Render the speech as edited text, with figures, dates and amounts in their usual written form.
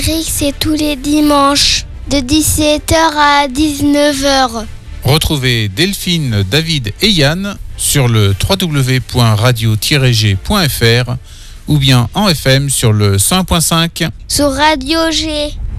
Rick, c'est tous les dimanches, de 17h à 19h. Retrouvez Delphine, David et Yann sur le www.radio-g.fr ou bien en FM sur le 101.5. Sur Radio G.